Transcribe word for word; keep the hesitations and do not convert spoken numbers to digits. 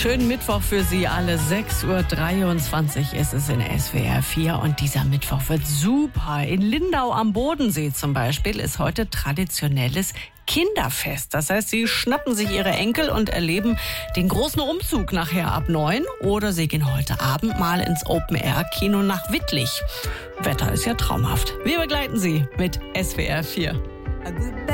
schönen Mittwoch für Sie alle. sechs Uhr dreiundzwanzig ist es in S W R vier und dieser Mittwoch wird super. In Lindau am Bodensee zum Beispiel ist heute traditionelles Kinderfest. Das heißt, Sie schnappen sich Ihre Enkel und erleben den großen Umzug nachher ab neun. Oder Sie gehen heute Abend mal ins Open-Air-Kino nach Wittlich. Wetter ist ja traumhaft. Wir begleiten Sie mit S W R vier.